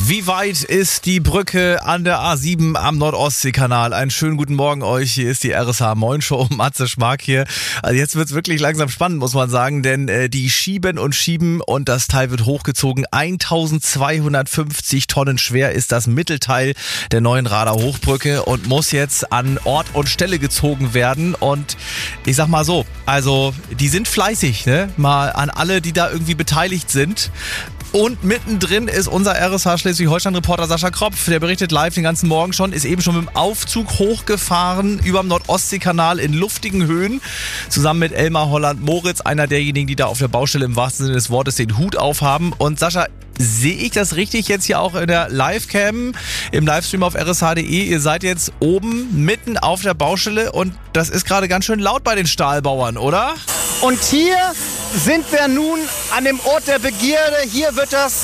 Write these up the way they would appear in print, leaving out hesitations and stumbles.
Wie weit ist die Brücke an der A7 am Nordostseekanal? Einen schönen guten Morgen euch. Hier ist die RSH Moin Show. Matze Schmark hier. Also jetzt wird's wirklich langsam spannend, muss man sagen, denn die schieben und das Teil wird hochgezogen. 1250 Tonnen schwer ist das Mittelteil der neuen Rader Hochbrücke und muss jetzt an Ort und Stelle gezogen werden. Und ich sag mal so, also die sind fleißig, ne? Mal an alle, die da irgendwie beteiligt sind. Und mittendrin ist unser RSH Schleswig-Holstein-Reporter Sascha Kropf. Der berichtet live den ganzen Morgen schon, ist eben schon mit dem Aufzug hochgefahren über dem Nordostseekanal in luftigen Höhen. Zusammen mit Elmar Holland-Moritz, einer derjenigen, die da auf der Baustelle im wahrsten Sinne des Wortes den Hut aufhaben. Und Sascha, sehe ich das richtig jetzt hier auch in der Livecam, im Livestream auf rsh.de? Ihr seid jetzt oben mitten auf der Baustelle und das ist gerade ganz schön laut bei den Stahlbauern, oder? Und hier sind wir nun an dem Ort der Begierde. Hier wird das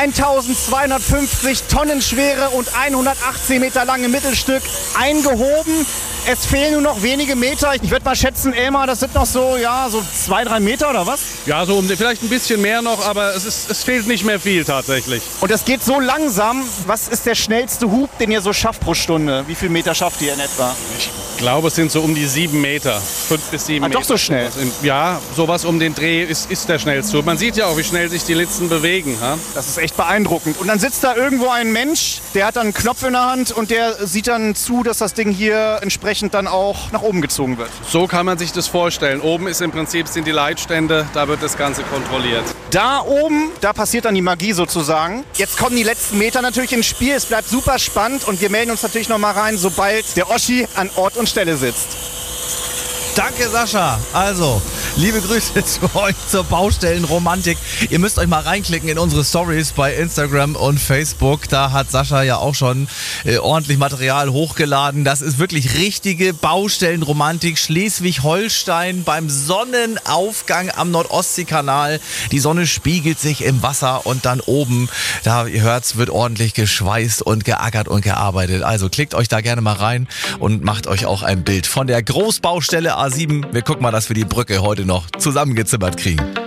1250 Tonnen schwere und 118 Meter lange Mittelstück eingehoben. Es fehlen nur noch wenige Meter. Ich würde mal schätzen, Elmar, das sind noch so 2-3 Meter oder was? Ja, so vielleicht ein bisschen mehr noch, aber es fehlt nicht mehr viel tatsächlich. Und es geht so langsam. Was ist der schnellste Hub, den ihr so schafft pro Stunde? Wie viele Meter schafft ihr in etwa? Ich glaube, es sind so um die 7 Meter. 5 bis 7 Meter. Doch so schnell? Ja, sowas um den Dreh ist der schnellste. Man sieht ja auch, wie schnell sich die Litzen bewegen. Ha? Das ist echt beeindruckend. Und dann sitzt da irgendwo ein Mensch, der hat dann einen Knopf in der Hand und der sieht dann zu, dass das Ding hier entsprechend dann auch nach oben gezogen wird. So kann man sich das vorstellen. Oben sind die Leitstände, da wird das Ganze kontrolliert. Da oben, da passiert dann die Magie sozusagen. Jetzt kommen die letzten Meter natürlich ins Spiel. Es bleibt super spannend und wir melden uns natürlich noch mal rein, sobald der Oschi an Ort und Stelle sitzt. Danke, Sascha. Also, liebe Grüße zu euch zur Baustellenromantik. Ihr müsst euch mal reinklicken in unsere Stories bei Instagram und Facebook. Da hat Sascha ja auch schon ordentlich Material hochgeladen. Das ist wirklich richtige Baustellenromantik. Schleswig-Holstein beim Sonnenaufgang am Nordostseekanal. Die Sonne spiegelt sich im Wasser und dann oben, da ihr hört's, wird ordentlich geschweißt und geackert und gearbeitet. Also klickt euch da gerne mal rein und macht euch auch ein Bild von der Großbaustelle A7. Wir gucken mal, dass wir die Brücke heute noch zusammengezimmert kriegen.